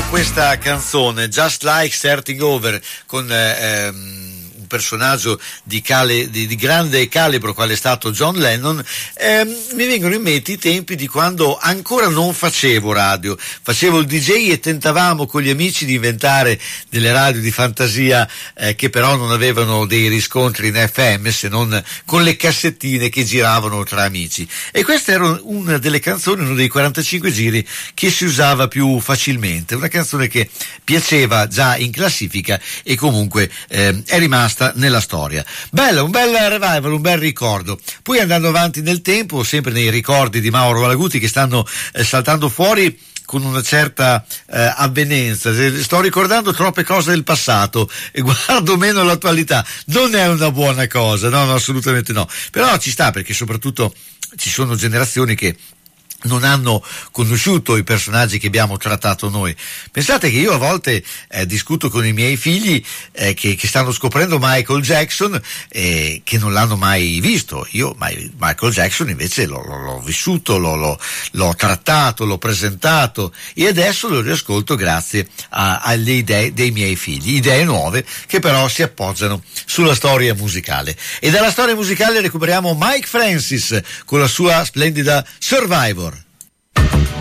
Questa canzone Just Like Starting Over con un personaggio di grande calibro quale è stato John Lennon, mi vengono in mente i tempi di quando ancora non facevo radio, facevo il DJ e tentavamo con gli amici di inventare delle radio di fantasia che però non avevano dei riscontri in FM se non con le cassettine che giravano tra amici, e questa era una delle canzoni, uno dei 45 giri che si usava più facilmente, una canzone che piaceva già in classifica e comunque è rimasta nella storia. Bella, un bel revival, un bel ricordo. Poi andando avanti nel tempo, sempre nei ricordi di Mauro Malaguti che stanno saltando fuori con una certa avvenenza, sto ricordando troppe cose del passato e guardo meno l'attualità, non è una buona cosa, no, assolutamente no, però ci sta, perché soprattutto ci sono generazioni che non hanno conosciuto i personaggi che abbiamo trattato noi. Pensate che io a volte discuto con i miei figli che stanno scoprendo Michael Jackson che non l'hanno mai visto. Io Michael Jackson invece l'ho vissuto, l'ho trattato, l'ho presentato e adesso lo riascolto grazie alle idee dei miei figli, idee nuove che però si appoggiano sulla storia musicale. E dalla storia musicale recuperiamo Mike Francis con la sua splendida Survivor.